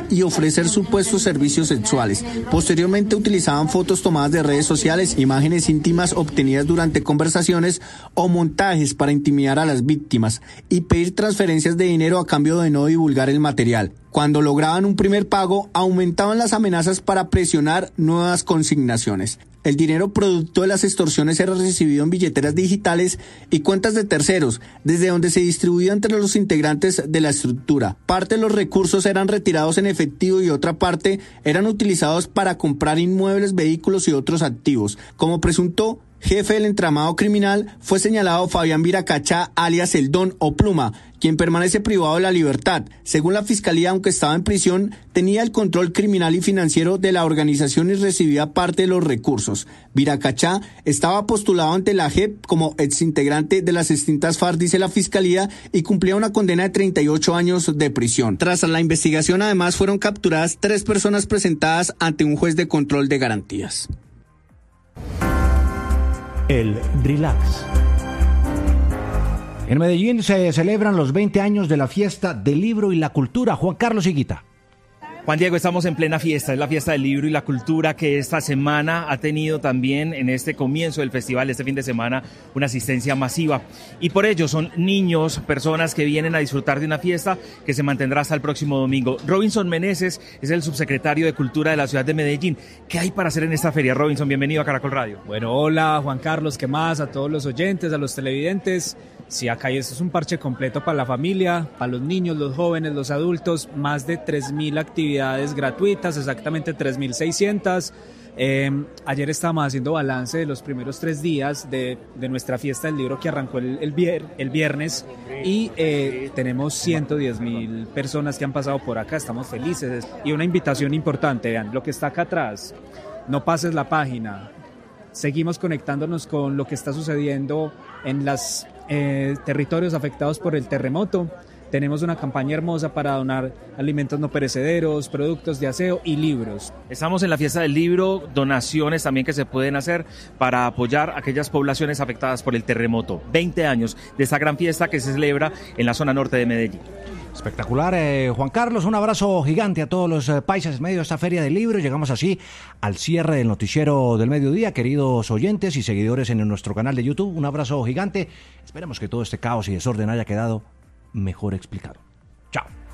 y ofrecer supuestos servicios sexuales. Posteriormente utilizaban fotos tomadas de redes sociales, imágenes íntimas obtenidas durante conversaciones o montajes para intimidar a las víctimas y pedir transferencias de dinero a cambio de no divulgar el material. Cuando lograban un primer pago, aumentaban las amenazas para presionar nuevas consignaciones. El dinero producto de las extorsiones era recibido en billeteras digitales y cuentas de terceros, desde donde se distribuía entre los integrantes de la estructura. Parte de los recursos eran retirados en efectivo y otra parte eran utilizados para comprar inmuebles, vehículos y otros activos. Como presunto jefe del entramado criminal fue señalado Fabián Viracachá, alias El Don o Pluma, quien permanece privado de la libertad. Según la fiscalía, aunque estaba en prisión, tenía el control criminal y financiero de la organización y recibía parte de los recursos. Viracachá estaba postulado ante la JEP como exintegrante de las extintas FARC, dice la fiscalía, y cumplía una condena de 38 años de prisión. Tras la investigación, además, fueron capturadas 3 personas presentadas ante un juez de control de garantías. El relax. En Medellín se celebran los 20 años de la Fiesta del Libro y la Cultura. Juan Carlos Higuita. Juan Diego, estamos en plena fiesta, es la fiesta del libro y la cultura que esta semana ha tenido también en este comienzo del festival, este fin de semana, una asistencia masiva. Y por ello son niños, personas que vienen a disfrutar de una fiesta que se mantendrá hasta el próximo domingo. Robinson Meneses es el subsecretario de Cultura de la ciudad de Medellín. ¿Qué hay para hacer en esta feria, Robinson? Bienvenido a Caracol Radio. Bueno, hola Juan Carlos, ¿qué más? A todos los oyentes, a los televidentes. Sí, acá esto es un parche completo para la familia, para los niños, los jóvenes, los adultos, más de 3.000 actividades gratuitas, exactamente 3.600. Ayer estábamos haciendo balance de los primeros 3 días de nuestra fiesta del libro que arrancó el viernes y tenemos 110.000 personas que han pasado por acá, estamos felices. Y una invitación importante, vean, lo que está acá atrás, no pases la página, seguimos conectándonos con lo que está sucediendo en los territorios afectados por el terremoto. Tenemos una campaña hermosa para donar alimentos no perecederos, productos de aseo y libros. Estamos en la fiesta del libro, donaciones también que se pueden hacer para apoyar a aquellas poblaciones afectadas por el terremoto. 20 años de esta gran fiesta que se celebra en la zona norte de Medellín. Espectacular, Juan Carlos, un abrazo gigante a todos los paisas en medio de esta feria del libro. Llegamos así al cierre del noticiero del mediodía, queridos oyentes y seguidores en nuestro canal de YouTube. Un abrazo gigante. Esperemos que todo este caos y desorden haya quedado mejor explicado.